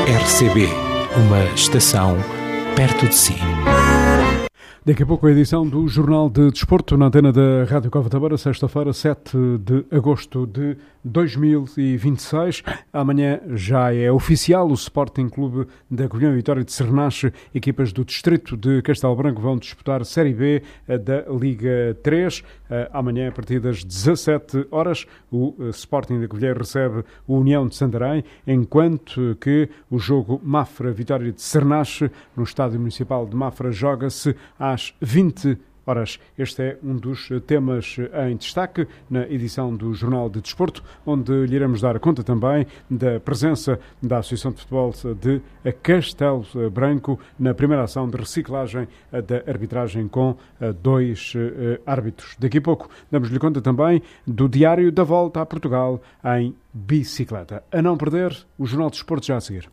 RCB, uma estação perto de si. Daqui a pouco a edição do Jornal de Desporto na antena da Rádio Cova da Beira, sexta-feira, 7 de agosto de 2026. Amanhã já é oficial o Sporting Clube da Covilhã e Vitória de Sernache, equipas do distrito de Castelo Branco, vão disputar Série B da Liga 3. Amanhã, a partir das 17 horas, o Sporting da Covilhã recebe o União de Santarém, enquanto que o jogo Mafra-Vitória de Sernache, no Estádio Municipal de Mafra, joga-se às 20 horas. Este é um dos temas em destaque na edição do Jornal de Desporto, onde lhe iremos dar conta também da presença da Associação de Futebol de Castelo Branco na primeira ação de reciclagem da arbitragem com 2 árbitros. Daqui a pouco damos-lhe conta também do Diário da Volta a Portugal em bicicleta. A não perder, o Jornal de Desporto já a seguir.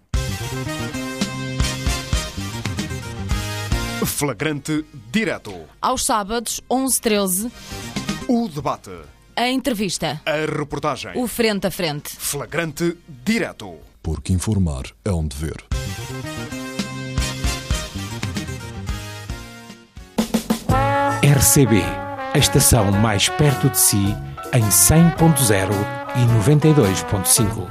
Flagrante direto. Aos sábados, 11h13. O debate. A entrevista. A reportagem. O frente a frente. Flagrante direto. Porque informar é um dever. RCB, a estação mais perto de si, em 100.0 e 92.5.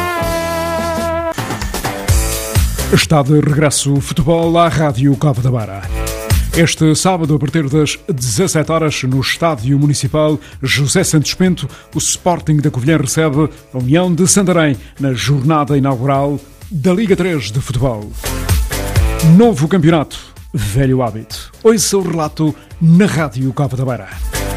Está de regresso o futebol à Rádio Cova da Beira. Este sábado, a partir das 17 horas, no Estádio Municipal José Santos Pinto, o Sporting da Covilhã recebe a União de Santarém na jornada inaugural da Liga 3 de futebol. Novo campeonato, velho hábito. Ouça o relato na Rádio Cova da Beira.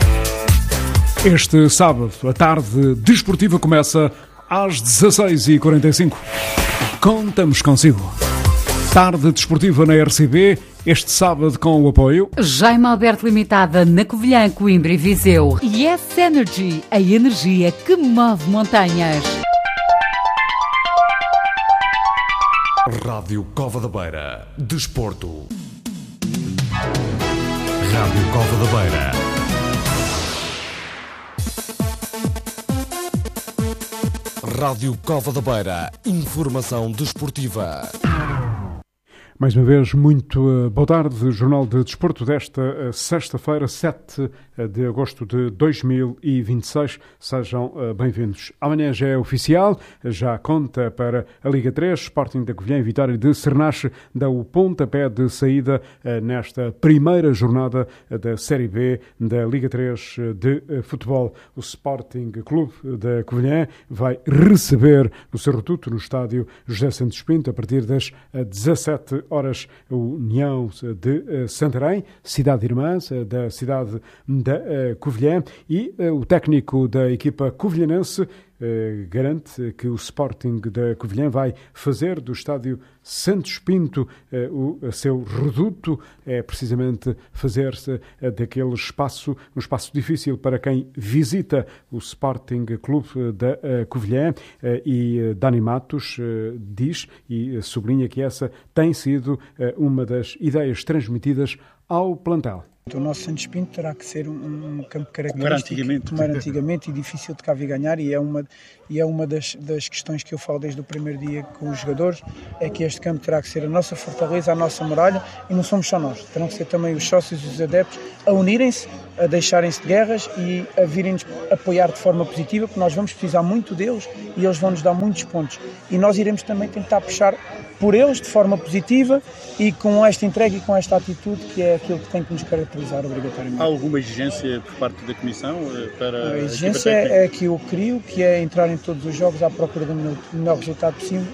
Este sábado, a tarde desportiva começa às 16h45. Contamos consigo. Tarde desportiva na RCB, este sábado com o apoio Jaime Alberto Limitada na Covilhã, Coimbra e Viseu. Yes Energy, a energia que move montanhas. Rádio Cova da Beira. Desporto. Rádio Cova da Beira. Rádio Cova da Beira. Informação desportiva. Mais uma vez, muito boa tarde. Jornal de Desporto desta sexta-feira, 7 de agosto de 2026. Sejam bem-vindos. Amanhã já é oficial, já conta para a Liga 3. Sporting da Covilhã e Vitória de Sernache dá o pontapé de saída nesta primeira jornada da Série B da Liga 3 de futebol. O Sporting Clube da Covilhã vai receber no seu reduto, no estádio José Santos Pinto, a partir das 17 horas, a União de Santarém, cidade irmã da cidade da Covilhã, e o técnico da equipa covilhanense garante que o Sporting da Covilhã vai fazer do estádio Santos Pinto o seu reduto, é precisamente fazer-se daquele espaço, um espaço difícil para quem visita o Sporting Clube da Covilhã, e Dani Matos diz e sublinha que essa tem sido uma das ideias transmitidas ao plantel. O nosso Santos Pinto terá que ser um campo característico, como era antigamente, e difícil de cá vir ganhar, e é uma das questões que eu falo desde o primeiro dia com os jogadores, é que este campo terá que ser a nossa fortaleza, a nossa muralha, e não somos só nós, terão que ser também os sócios e os adeptos a unirem-se, a deixarem-se de guerras e a virem-nos apoiar de forma positiva, porque nós vamos precisar muito deles e eles vão nos dar muitos pontos, e nós iremos também tentar puxar por eles de forma positiva e com esta entrega e com esta atitude, que é aquilo que tem que nos caracterizar obrigatoriamente. Há alguma exigência por parte da Comissão para a exigência é que eu crio, que é entrar em todos os jogos à procura do melhor resultado possível,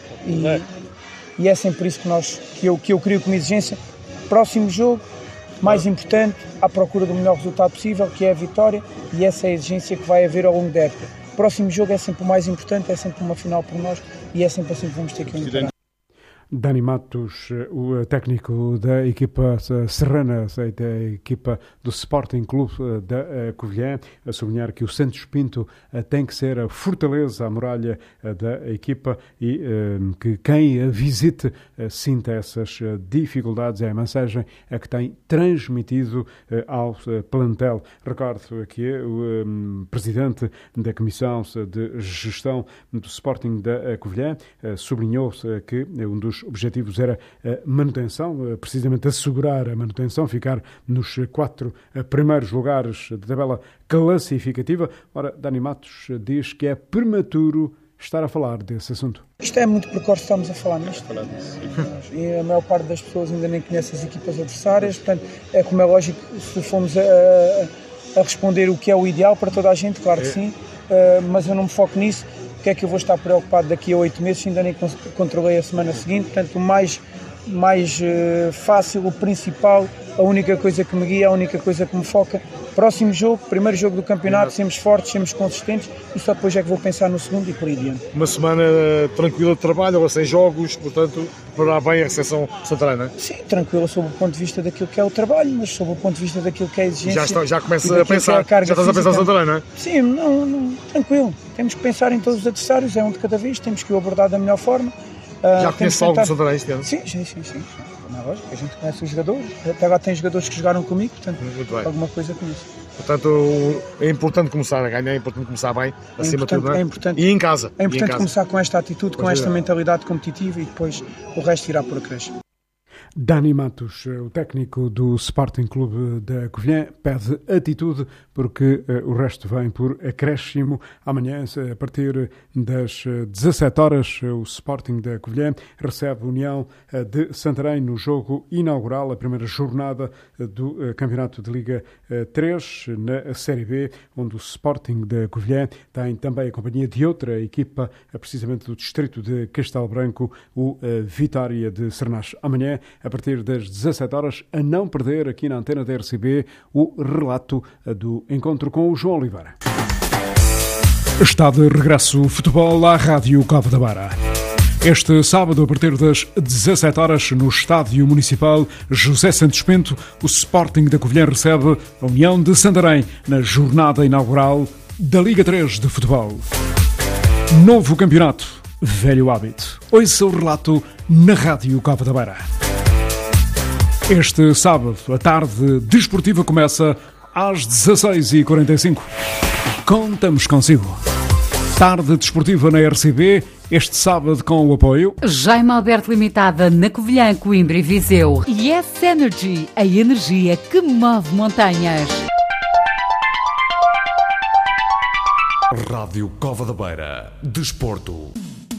e é sempre isso que eu crio como exigência. Próximo jogo, mais importante, à procura do melhor resultado possível, que é a vitória, e essa é a exigência que vai haver ao longo da época. Próximo jogo é sempre o mais importante, é sempre uma final por nós, e é sempre assim que vamos ter que entrar. Dani Matos, o técnico da equipa serrana, da equipa do Sporting Clube da Covilhã, a sublinhar que o Santos Pinto tem que ser a fortaleza, a muralha da equipa e que quem a visite sinta essas dificuldades. É a mensagem que tem transmitido ao plantel. Recordo que o presidente da Comissão de Gestão do Sporting da Covilhã sublinhou que um dos objetivos era a manutenção, precisamente assegurar a manutenção, ficar nos 4 primeiros lugares da tabela classificativa. Ora, Dani Matos diz que é prematuro estar a falar desse assunto. Isto é muito precoce, estamos a falar nisto. E a maior parte das pessoas ainda nem conhece as equipas adversárias, portanto, é como é lógico, se formos a responder o que é o ideal para toda a gente, claro que sim, mas eu não me foco nisso. O que é que eu vou estar preocupado daqui a 8 meses, ainda nem controlei a semana seguinte, portanto o mais fácil, o principal, a única coisa que me guia, a única coisa que me foca, próximo jogo, primeiro jogo do campeonato, sermos fortes, sermos consistentes e só depois é que vou pensar no segundo e por aí diante. Uma semana tranquila de trabalho, ou sem jogos, portanto, preparar bem a recepção Santarém, não é? Sim, tranquila sob o ponto de vista daquilo que é o trabalho, mas sob o ponto de vista daquilo que é a exigência. Já começa a pensar, já estás a pensar no Santarém, não é? Sim, não, tranquilo. Temos que pensar em todos os adversários, é um de cada vez, temos que o abordar da melhor forma. Já conheces algo do Santarém este ano? Sim. Não é lógico, a gente conhece os jogadores, até lá tem jogadores que jogaram comigo, portanto, alguma coisa conheço. Portanto, é importante começar a ganhar, é importante começar bem, acima de tudo, não é? É importante, e em casa. É importante começar com esta atitude, com esta mentalidade competitiva e depois o resto irá por acréscimo. Dani Matos, o técnico do Sporting Clube da Covilhã, pede atitude porque o resto vem por acréscimo. Amanhã, a partir das 17 horas, o Sporting da Covilhã recebe a União de Santarém no jogo inaugural, a primeira jornada do Campeonato de Liga 3 na Série B, onde o Sporting da Covilhã tem também a companhia de outra equipa, precisamente do distrito de Castelo Branco, o Vitória de Sernach. Amanhã, a partir das 17 horas, a não perder aqui na antena da RCB o relato do encontro com o João Oliveira. Está de regresso o futebol à Rádio Cova da Beira. Este sábado, a partir das 17 horas, no Estádio Municipal José Santos Pinto, o Sporting da Covilhã recebe a União de Santarém na jornada inaugural da Liga 3 de futebol. Novo campeonato, velho hábito. Ouça o relato na Rádio Cova da Beira. Este sábado, a tarde desportiva começa às 16h45. Contamos consigo. Tarde desportiva na RCB, este sábado com o apoio Jaime Alberto Limitada na Covilhã, Coimbra e Viseu. Yes Energy, a energia que move montanhas. Rádio Cova da Beira. Desporto.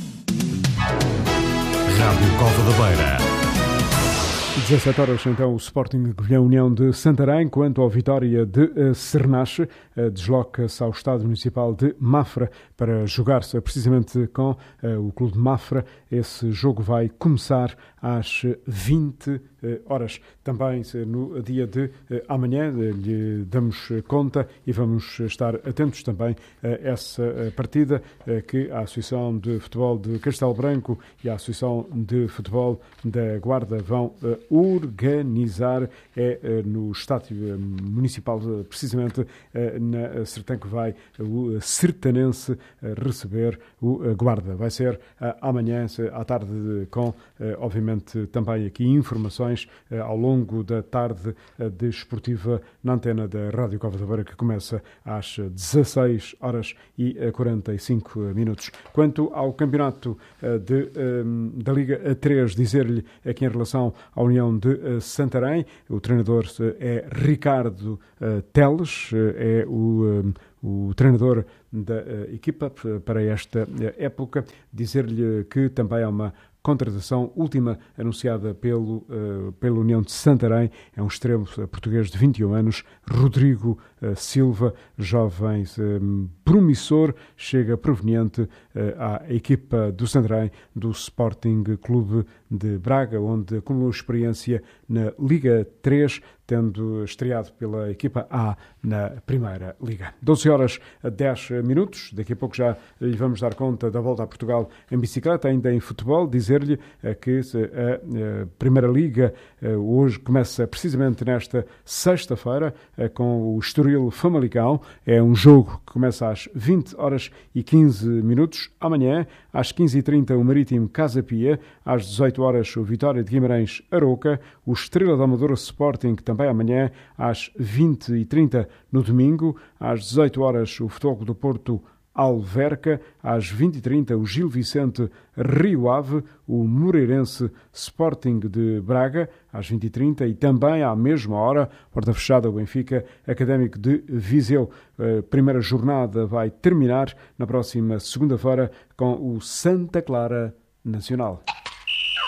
Rádio Cova da Beira. 17 horas, então, o Sporting Covilhã União de Santarém, quanto ao Vitória de Sernach, desloca-se ao Estádio Municipal de Mafra para jogar-se precisamente com o Clube de Mafra. Esse jogo vai começar às 20 horas. Também no dia de amanhã lhe damos conta e vamos estar atentos também a essa partida que a Associação de Futebol de Castelo Branco e a Associação de Futebol da Guarda vão organizar. É no Estádio Municipal, precisamente na Sertã, que vai o sertanense receber o Guarda. Vai ser amanhã à tarde com, obviamente, também aqui informações ao longo da tarde desportiva na antena da Rádio Cova da Beira, que começa às 16 horas e 45 minutos. Quanto ao campeonato da Liga 3, dizer-lhe aqui em relação à União de Santarém, o treinador é Ricardo Teles, é o treinador da equipa para esta época. Dizer-lhe que também há uma contratação última anunciada pela União de Santarém. É um extremo português de 21 anos, Rodrigo Silva, jovem promissor, chega proveniente à equipa do Santarém, do Sporting Clube de Braga, onde acumulou experiência na Liga 3, tendo estreado pela equipa A na Primeira Liga. 12h10. Daqui a pouco já lhe vamos dar conta da volta a Portugal em bicicleta, ainda em futebol. Dizer-lhe que a Primeira Liga hoje começa precisamente nesta sexta-feira com o Estoril Famalicão. É um jogo que começa às 20h15. Amanhã, às 15h30, o Marítimo Casa Pia. Às 18h, o Vitória de Guimarães Arouca. O Estrela da Amadora Sporting, também amanhã, às 20h30 no domingo. Às 18h, o Futebol do Porto Alverca. Às 20h30, o Gil Vicente Rio Ave. O Moreirense Sporting de Braga, às 20h30. E também à mesma hora, porta fechada, o Benfica Académico de Viseu. A primeira jornada vai terminar na próxima segunda-feira com o Santa Clara Nacional.